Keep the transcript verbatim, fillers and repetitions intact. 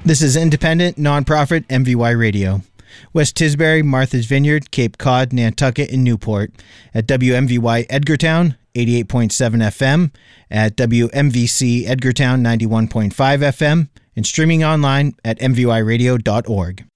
This is independent, nonprofit M V Y Radio. West Tisbury, Martha's Vineyard, Cape Cod, Nantucket, and Newport. At W M V Y Edgartown, eighty-eight point seven F M. At W M V C Edgartown, ninety-one point five F M. And streaming online at m v y radio dot org.